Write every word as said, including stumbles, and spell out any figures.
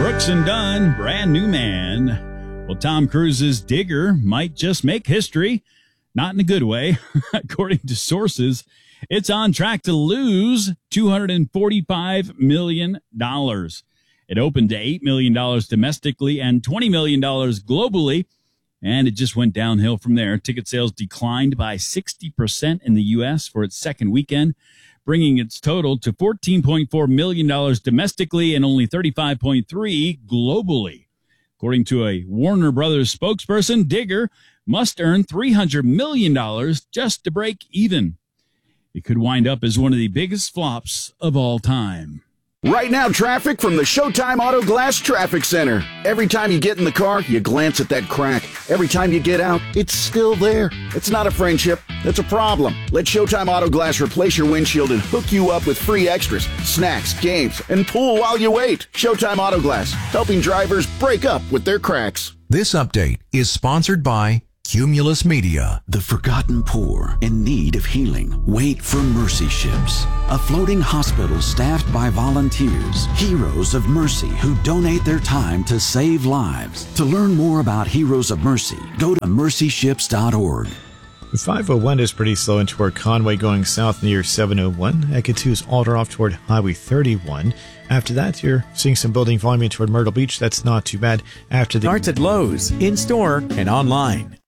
Brooks and Dunn, Brand New Man. Well, Tom Cruise's Digger might just make history, not in a good way. According to sources, it's on track to lose two hundred forty-five million dollars. It opened to eight million dollars domestically and twenty million dollars globally, and it just went downhill from there. Ticket sales declined by sixty percent in the U S for its second weekend, bringing its total to fourteen point four million dollars domestically and only thirty-five point three globally. According to a Warner Brothers spokesperson, Digger must earn three hundred million dollars just to break even. It could wind up as one of the biggest flops of all time. Right now, traffic from the Showtime Auto Glass Traffic Center. Every time you get in the car, you glance at that crack. Every time you get out, it's still there. It's not a friendship. It's a problem. Let Showtime Auto Glass replace your windshield and hook you up with free extras, snacks, games, and pool while you wait. Showtime Auto Glass, helping drivers break up with their cracks. This update is sponsored by Cumulus Media. The forgotten poor in need of healing wait for Mercy Ships, a floating hospital staffed by volunteers, heroes of mercy who donate their time to save lives. To learn more about Heroes of Mercy, go to mercy ships dot org. five oh one is pretty slow in toward Conway going south near seven oh one. Exit two is altered off toward Highway thirty-one. After that, you're seeing some building volume toward Myrtle Beach. That's not too bad. After the starts at Lowe's, in store and online.